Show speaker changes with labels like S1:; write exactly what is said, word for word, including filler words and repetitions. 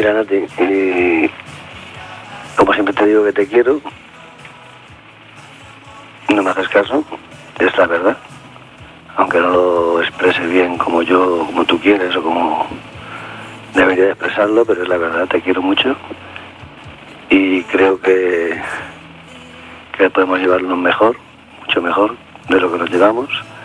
S1: Mira, Nati, y como siempre te digo que te quiero, no me haces caso, es la verdad. Aunque no lo exprese bien como yo, como tú quieres o como debería de expresarlo, pero es la verdad, te quiero mucho. Y creo que, que podemos llevarnos mejor, mucho mejor de lo que nos llevamos.